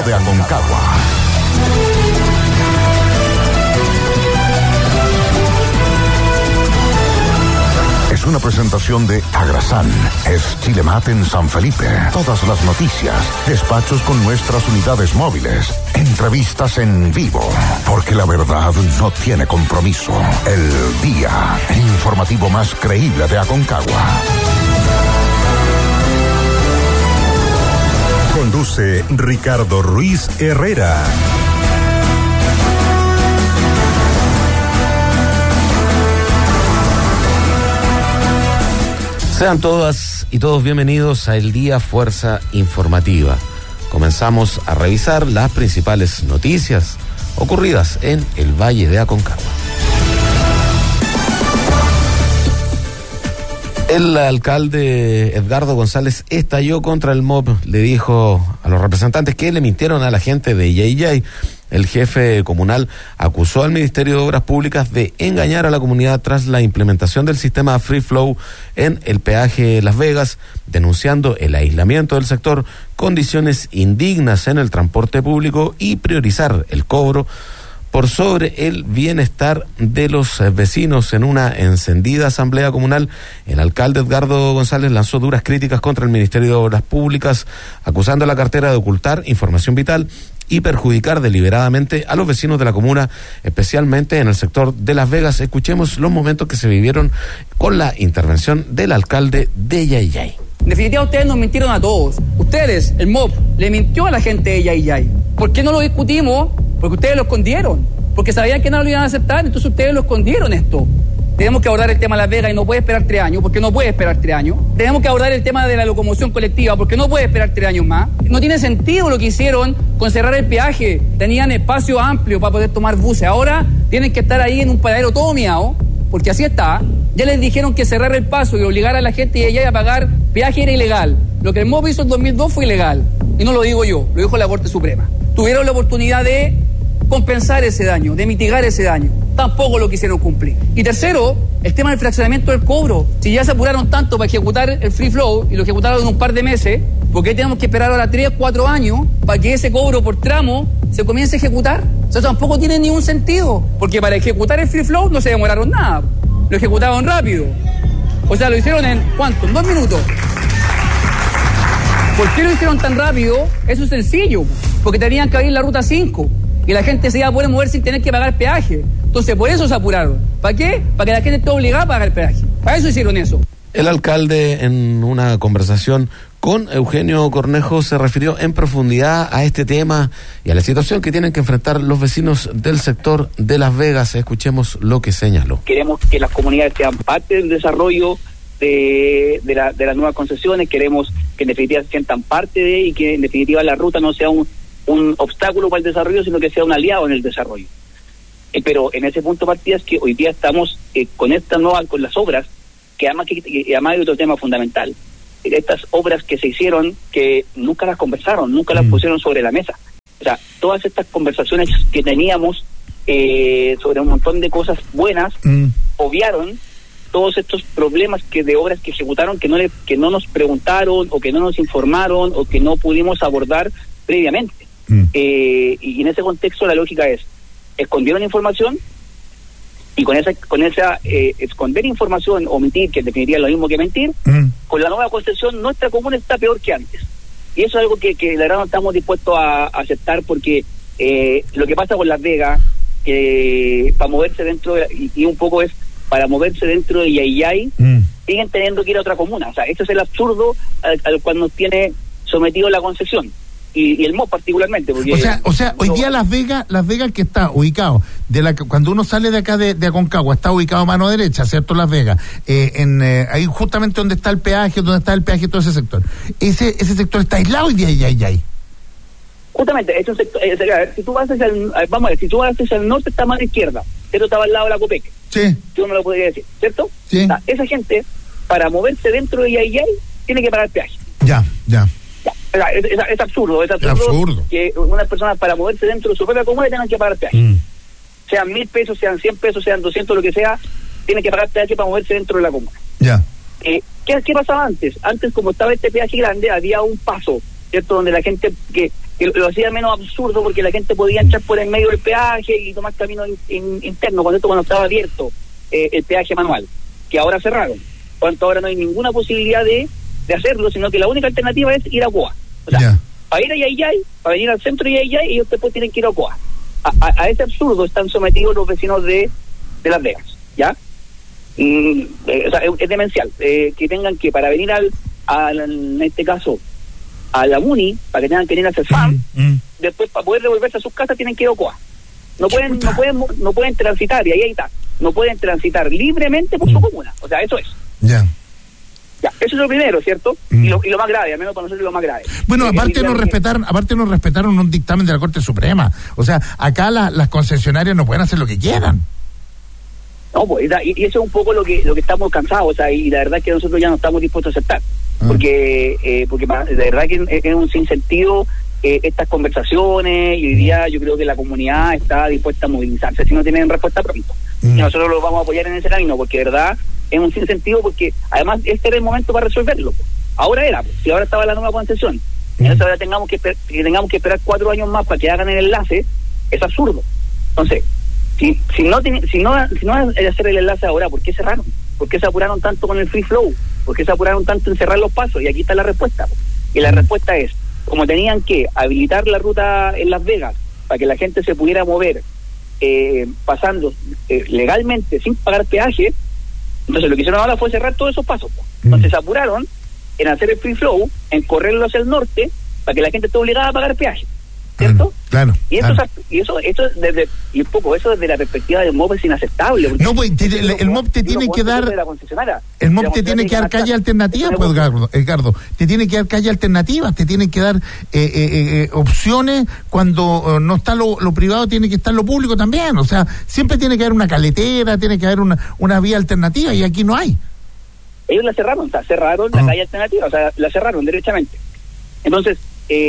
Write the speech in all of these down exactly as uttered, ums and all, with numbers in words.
de Aconcagua. Es una presentación de Agrasan, es Chilemat en San Felipe. Todas las noticias, despachos con nuestras unidades móviles, entrevistas en vivo, porque la verdad no tiene compromiso. El día, el informativo más creíble de Aconcagua. Conduce Ricardo Ruiz Herrera. Sean todas y todos bienvenidos a El Día Fuerza Informativa. Comenzamos a revisar las principales noticias ocurridas en el Valle de Aconcagua. El alcalde Edgardo González estalló contra el M O B. Le dijo a los representantes que le mintieron a la gente de Yay Yay. El jefe comunal acusó al Ministerio de Obras Públicas de engañar a la comunidad tras la implementación del sistema Free Flow en el peaje Las Vegas, denunciando el aislamiento del sector, condiciones indignas en el transporte público y priorizar el cobro por sobre el bienestar de los vecinos. En una encendida asamblea comunal, el alcalde Edgardo González lanzó duras críticas contra el Ministerio de Obras Públicas, acusando a la cartera de ocultar información vital y perjudicar deliberadamente a los vecinos de la comuna, especialmente en el sector de Las Vegas. Escuchemos los momentos que se vivieron con la intervención del alcalde de Yay Yay. En definitiva, ustedes nos mintieron a todos. Ustedes, el M O B, le mintió a la gente de Yay Yay. ¿Por qué no lo discutimos? Porque ustedes lo escondieron. Porque sabían que no lo iban a aceptar, entonces ustedes lo escondieron esto. Tenemos que abordar el tema de Las Vegas y no puede esperar tres años, porque no puede esperar tres años. Tenemos que abordar el tema de la locomoción colectiva, porque no puede esperar tres años más. No tiene sentido lo que hicieron con cerrar el peaje. Tenían espacio amplio para poder tomar buses. Ahora tienen que estar ahí en un paradero todo miado, porque así está. Ya les dijeron que cerrar el paso y obligar a la gente de allá a pagar peaje era ilegal. Lo que el M O B hizo en dos mil dos fue ilegal. Y no lo digo yo, lo dijo la Corte Suprema. Tuvieron la oportunidad de compensar ese daño, de mitigar ese daño. Tampoco lo quisieron cumplir. Y tercero, el tema del fraccionamiento del cobro. Si ya se apuraron tanto para ejecutar el Free Flow y lo ejecutaron en un par de meses, ¿por qué tenemos que esperar ahora tres, cuatro años para que ese cobro por tramo se comience a ejecutar? O sea, tampoco tiene ningún sentido, porque para ejecutar el Free Flow no se demoraron nada. Lo ejecutaron rápido. O sea, lo hicieron en, ¿cuánto? En dos minutos. ¿Por qué lo hicieron tan rápido? Eso es sencillo, porque tenían que abrir la ruta cinco. Y la gente se iba a poder mover sin tener que pagar peaje. Entonces, por eso se apuraron. ¿Para qué? Para que la gente esté obligada a pagar peaje. Para eso hicieron eso. El alcalde, en una conversación con Eugenio Cornejo, se refirió en profundidad a este tema y a la situación que tienen que enfrentar los vecinos del sector de Las Vegas. Escuchemos lo que señaló. Queremos que las comunidades sean parte del desarrollo de, de, la, de las nuevas concesiones. Queremos que en definitiva se sientan parte de y que en definitiva la ruta no sea un un obstáculo para el desarrollo, sino que sea un aliado en el desarrollo. Eh, pero en ese punto de partida es que hoy día estamos eh, con esta nueva, con las obras, que además, que, que además hay otro tema fundamental. Estas obras que se hicieron, que nunca las conversaron, nunca las mm. pusieron sobre la mesa. O sea, todas estas conversaciones que teníamos eh, sobre un montón de cosas buenas, mm. obviaron todos estos problemas que de obras que ejecutaron, que no, le, que no nos preguntaron, o que no nos informaron, o que no pudimos abordar previamente. Mm. Eh, y en ese contexto la lógica es, escondieron información y con esa con esa eh, esconder información, omitir, que en definitiva es lo mismo que mentir, mm. con la nueva concesión nuestra comuna está peor que antes. Y eso es algo que, que la verdad no estamos dispuestos a, a aceptar, porque eh, lo que pasa con Las Vegas, eh, para moverse dentro de, y, y un poco es para moverse dentro de Yay Yay, mm. siguen teniendo que ir a otra comuna. O sea, ese es el absurdo al, al cual nos tiene sometido la concesión. Y, y el M O B particularmente, porque o sea, o sea, hoy día Las Vegas, Las Vegas que está ubicado de la cuando uno sale de acá de, de Aconcagua, está ubicado a mano derecha, ¿cierto? Las Vegas, eh, en eh, ahí justamente donde está el peaje, donde está el peaje, todo ese sector. Ese ese sector está aislado hoy día, ya, ya, ya. Justamente, ese sector, eh, a ver, si tú vas hacia el, vamos a ver, si tú vas hacia el norte está más a la izquierda, ¿cierto? Estaba al lado de la Copec. Sí. Tú me lo podrías decir, ¿cierto? Sí. O sea, esa gente, para moverse dentro de Yay Yay, tiene que pagar peaje. Ya, ya. Es, es, es absurdo, es absurdo, es absurdo que unas personas para moverse dentro de su propia comuna tengan que pagar peaje. Mm. Sean mil pesos, sean cien pesos, sean doscientos, lo que sea, tienen que pagar peaje para moverse dentro de la comuna. Ya. Eh, ¿qué, ¿Qué pasaba antes? Antes, como estaba este peaje grande, había un paso, ¿cierto? Donde la gente que que lo hacía menos absurdo porque la gente podía entrar por el medio del peaje y tomar camino in, in, interno, cuando esto cuando estaba abierto eh, el peaje manual, que ahora cerraron. Cuanto ahora no hay ninguna posibilidad de, de hacerlo, sino que la única alternativa es ir a Ocoa. O sea, yeah. para ir a Yayay, para venir al centro de Yayay, ellos después tienen que ir a Ocoa. A, a, a ese absurdo están sometidos los vecinos de, de Las Vegas, ¿ya? Mm, eh, o sea, es, es demencial eh, que tengan que, para venir al, al, en este caso, a la Muni, para que tengan que venir a hacer FAM, mm, mm. después para poder devolverse a sus casas tienen que ir a Ocoa. No pueden, no pueden, no pueden transitar, y ahí está, no pueden transitar libremente por mm. su comuna. O sea, eso es. Ya. Yeah. Ya, eso es lo primero, ¿cierto? Mm. Y, lo, y lo más grave, al menos para nosotros lo más grave. Bueno, aparte no respetaron, aparte no respetaron un dictamen de la Corte Suprema. O sea, acá la, las concesionarias no pueden hacer lo que quieran. No, pues, y, y eso es un poco lo que lo que estamos cansados, o sea, y la verdad es que nosotros ya no estamos dispuestos a aceptar. Ah. Porque eh, porque de verdad que es, es un sinsentido eh, estas conversaciones, y hoy día yo creo que la comunidad está dispuesta a movilizarse si no tienen respuesta pronto. Mm. Y nosotros los vamos a apoyar en ese camino, porque de verdad es un sinsentido, porque además este era el momento para resolverlo. Ahora era, si ahora estaba la nueva concesión, mm. entonces ahora tengamos que, que tengamos que esperar cuatro años más para que hagan el enlace, es absurdo. Entonces, si si no si no si no es hacer el enlace ahora, ¿por qué cerraron? ¿Por qué se apuraron tanto con el free flow? ¿Por qué se apuraron tanto en cerrar los pasos? Y aquí está la respuesta. Y la respuesta es, como tenían que habilitar la ruta en Las Vegas para que la gente se pudiera mover eh, pasando eh, legalmente sin pagar peaje, entonces lo que hicieron ahora fue cerrar todos esos pasos. Entonces se apuraron en hacer el free flow, en correrlo hacia el norte para que la gente esté obligada a pagar peaje, ¿cierto? Claro. Y eso, claro. y eso, eso desde y un poco eso desde la perspectiva del M O P es inaceptable. No, pues te, el, el M O P te tiene que dar, el M O P te tiene que dar calle alternativa, pues Edgardo, Edgardo, te tiene que dar calle alternativas, te tiene que dar eh, eh, eh, opciones cuando eh, no está lo, lo privado, tiene que estar lo público también. O sea, siempre tiene que haber una caletera, tiene que haber una, una vía alternativa, y aquí no hay. Ellos la cerraron, o sea, cerraron uh-huh. la calle alternativa, o sea, la cerraron derechamente. Entonces,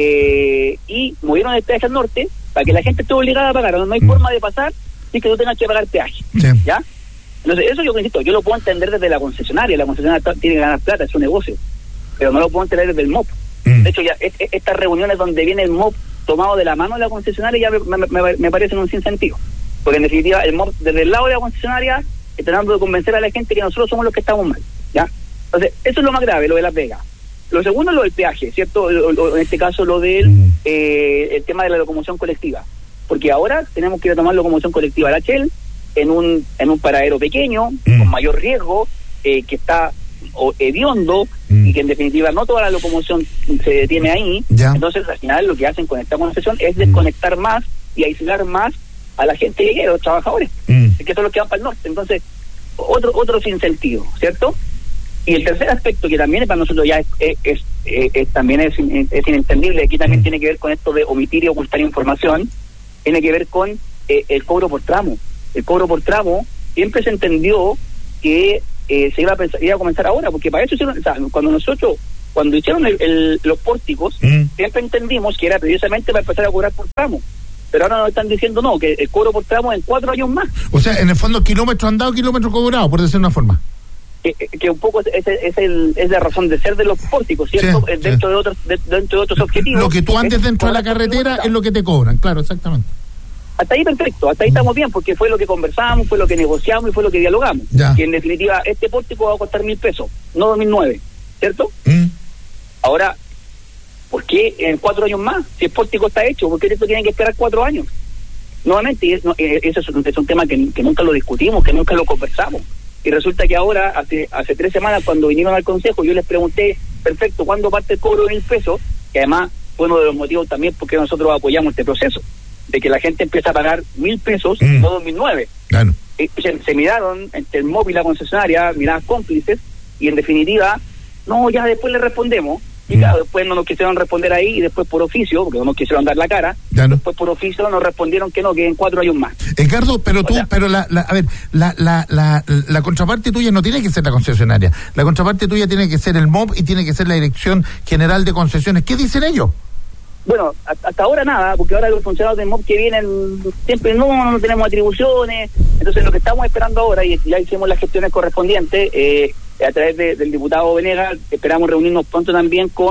eh, y movieron el peaje al norte para que la gente esté obligada a pagar. No, no hay mm. forma de pasar sin que tú tengas que pagar peaje. Sí. ¿Ya? Entonces, eso yo insisto, yo lo puedo entender desde la concesionaria. La concesionaria tiene que ganar plata, es su negocio. Pero no lo puedo entender desde el M O P. Mm. De hecho, ya es, es, estas reuniones donde viene el M O P tomado de la mano de la concesionaria ya me, me, me, me parecen un sinsentido. Porque en definitiva, el M O P, desde el lado de la concesionaria, está tratando de convencer a la gente que nosotros somos los que estamos mal. ¿Ya? Entonces, eso es lo más grave, lo de Las Vegas. Lo segundo es lo del peaje, ¿cierto? Lo, lo, en este caso, lo del eh, el tema de la locomoción colectiva. Porque ahora tenemos que ir a tomar locomoción colectiva a la Shell en un en un paradero pequeño, mm. con mayor riesgo, eh, que está o, hediondo, mm. y que en definitiva no toda la locomoción se detiene ahí. Ya. Entonces, al final, lo que hacen con esta concesión es desconectar mm. más y aislar más a la gente que llega, a los trabajadores, mm. que son los que van para el norte. Entonces, otro otro sinsentido, ¿cierto? Y el tercer aspecto, que también para nosotros ya es, es, es, es, es también es, es inentendible, aquí también tiene que ver con esto de omitir y ocultar información, tiene que ver con eh, el cobro por tramo. El cobro por tramo siempre se entendió que eh, se iba a, pensar, iba a comenzar ahora, porque para eso hicieron, o sea, cuando nosotros, cuando hicieron el, el, los pórticos, mm. siempre entendimos que era precisamente para empezar a cobrar por tramo. Pero ahora nos están diciendo no, que el cobro por tramo en cuatro años más. O sea, en el fondo, kilómetro andado, kilómetro cobrado, por decir una forma. Que, que un poco es, es, es, el, es la razón de ser de los pórticos, ¿cierto? Sí, dentro sí. de otros de, dentro de otros objetivos. Lo que tú andes dentro de la carretera es lo que te cobran, claro, exactamente. Hasta ahí perfecto, hasta ahí mm. estamos bien, porque fue lo que conversamos, fue lo que negociamos y fue lo que dialogamos. Ya. Que en definitiva este pórtico va a costar mil pesos, no dos mil nueve, ¿cierto? Mm. Ahora, ¿por qué en cuatro años más? Si el pórtico está hecho, ¿por qué esto tienen que esperar cuatro años? Nuevamente, es, no, eso es un, es un tema que, que nunca lo discutimos, que nunca lo conversamos. Y resulta que ahora, hace hace tres semanas, cuando vinieron al Consejo, yo les pregunté, perfecto, ¿cuándo parte el cobro de mil pesos? Que además fue uno de los motivos también porque nosotros apoyamos este proceso, de que la gente empieza a pagar mil pesos, mm. no dos mil nueve. Claro. Y se, se miraron entre el M O P y la concesionaria, miradas cómplices, y en definitiva, no, ya después le respondemos. Y claro, después no nos quisieron responder ahí, y después por oficio, porque no nos quisieron dar la cara, ya no. después por oficio nos respondieron que no, que en cuatro años más. Edgardo, pero tú, o sea, pero la, la, a ver, la, la, la, la contraparte tuya no tiene que ser la concesionaria, la contraparte tuya tiene que ser el M O P y tiene que ser la Dirección General de Concesiones. ¿Qué dicen ellos? Bueno, hasta ahora nada, porque ahora los funcionarios del M O P que vienen siempre no, no tenemos atribuciones, entonces lo que estamos esperando ahora, y ya hicimos las gestiones correspondientes, eh, a través de, del diputado Venegas, esperamos reunirnos pronto también con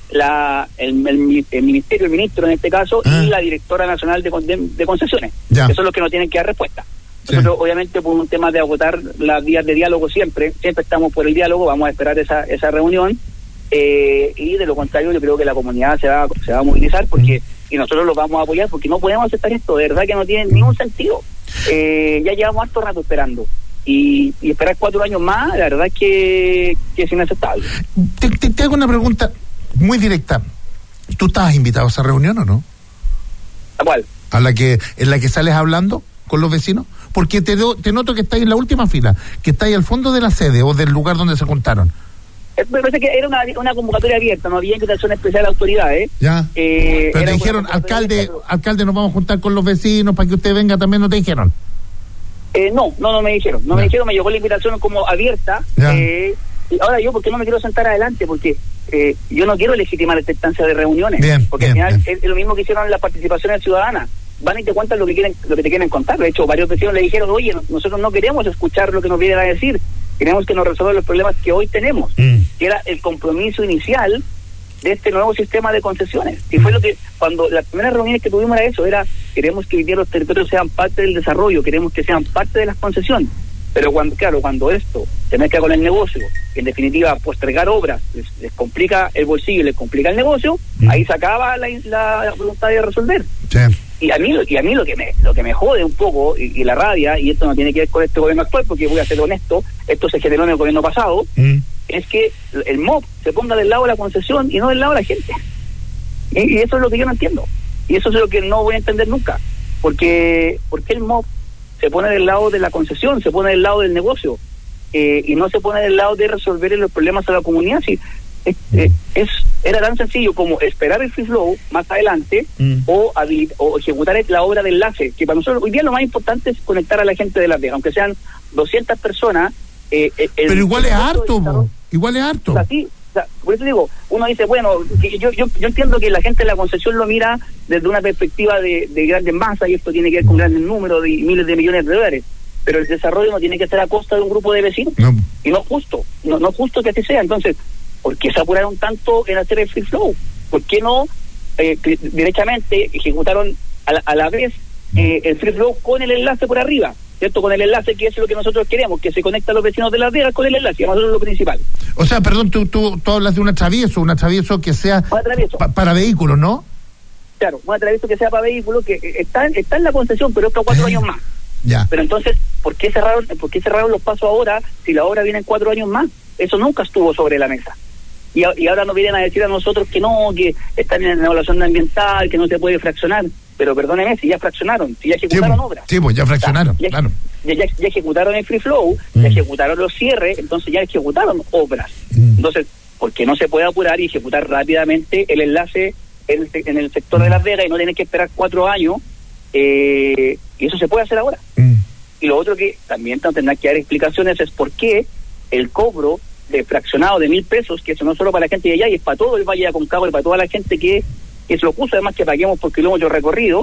la el, el, el ministerio, el ministro en este caso, ah. y la directora nacional de, de, de concesiones. Ya. Eso es lo que no tienen que dar respuesta. Nosotros, sí. obviamente, por un tema de agotar las vías de diálogo siempre, siempre estamos por el diálogo, vamos a esperar esa esa reunión, eh, y de lo contrario yo creo que la comunidad se va, se va a movilizar, porque y nosotros los vamos a apoyar, porque no podemos aceptar esto, de verdad que no tiene ningún sentido. Eh, ya llevamos harto rato esperando. Y, y esperar cuatro años más, la verdad es que, que es inaceptable. Te, te, te hago una pregunta muy directa. ¿Tú estabas invitado a esa reunión o no? ¿A cuál? ¿A la que, en la que sales hablando con los vecinos? Porque te, do, te noto que estáis en la última fila, que estáis al fondo de la sede o del lugar donde se juntaron. Me parece que era una, una convocatoria abierta, no había invitación especial a autoridades. Ya. Eh, Pero te dijeron, alcalde, abierta, pero... alcalde, nos vamos a juntar con los vecinos para que usted venga también, ¿no te dijeron? Eh, no, no, no me dijeron, no ya. me dijeron, me llegó la invitación como abierta. Eh, y ahora yo, ¿por qué no me quiero sentar adelante? Porque eh, yo no quiero legitimar esta instancia de reuniones. Bien, porque bien, al final bien. Es, es lo mismo que hicieron las participaciones ciudadanas. Van y te cuentan lo que quieren, lo que te quieren contar. De hecho, varios vecinos le dijeron, oye, nosotros no queremos escuchar lo que nos vienen a decir. Queremos que nos resuelvan los problemas que hoy tenemos, mm. que era el compromiso inicial de este nuevo sistema de concesiones. Y fue lo que, cuando las primeras reuniones que tuvimos era eso, era, queremos que hoy día los territorios sean parte del desarrollo, queremos que sean parte de las concesiones. Pero cuando, claro, cuando esto se mezcla con el negocio, en definitiva, postergar obras, les, les complica el bolsillo, les complica el negocio, mm. ahí se acaba la, la voluntad de resolver. Sí. Y a mí, y a mí lo que me lo que me jode un poco, y, y la rabia, y esto no tiene que ver con este gobierno actual, porque voy a ser honesto, esto se generó en el gobierno pasado, mm. es que el M O P se ponga del lado de la concesión y no del lado de la gente. Y, y eso es lo que yo no entiendo. Y eso es lo que no voy a entender nunca. Porque, porque el M O P se pone del lado de la concesión, se pone del lado del negocio, eh, y no se pone del lado de resolver los problemas a la comunidad. Sí, es, eh, es era tan sencillo como esperar el free flow más adelante mm. o, habilit- o ejecutar la obra de enlace, que para nosotros hoy día lo más importante es conectar a la gente de Las Vegas, aunque sean doscientas personas. Eh, el, Pero igual es harto, igual es harto. O sea, sí, o sea, por eso digo, uno dice, bueno, yo, yo yo entiendo que la gente de la concesión lo mira desde una perspectiva de, de grandes masas, y esto tiene que ver con grandes números de miles de millones de dólares, pero el desarrollo no tiene que ser a costa de un grupo de vecinos, no. y no es justo, no, no es justo que así sea. Entonces, ¿por qué se apuraron tanto en hacer el free flow? ¿Por qué no eh, derechamente ejecutaron a la, a la vez eh, el free flow con el enlace por arriba? ¿Cierto? Con el enlace, que es lo que nosotros queremos, que se conecta a los vecinos de Las Vegas con el enlace, nosotros es lo principal. O sea, perdón, tú, tú, tú hablas de un atravieso, un atravieso que sea atravieso. Pa, para vehículos, ¿no? Claro, un atravieso que sea para vehículos, que está, está en la concesión, pero es para cuatro eh, años más. Ya. Pero entonces, ¿por qué cerraron, por qué cerraron los pasos ahora si la obra viene en cuatro años más? Eso nunca estuvo sobre la mesa. Y, y ahora nos vienen a decir a nosotros que no, que están en la evaluación ambiental, que no se puede fraccionar. Pero perdónenme, si ya fraccionaron, si ya ejecutaron sí, obras. Sí, pues ya fraccionaron, o sea, ya, claro. Ya, ya, ya ejecutaron el free flow, mm. ya ejecutaron los cierres, entonces ya ejecutaron obras. Mm. Entonces, ¿por qué no se puede apurar y ejecutar rápidamente el enlace en el, en el sector mm. de Las Vegas y no tener que esperar cuatro años? Eh, y eso se puede hacer ahora. Mm. Y lo otro que también tendrán que dar explicaciones es por qué el cobro de fraccionado de mil pesos, que eso no solo para la gente de allá, y es para todo el Valle de Aconcagua y para toda la gente que, que se lo puso, además que paguemos por kilómetros recorridos,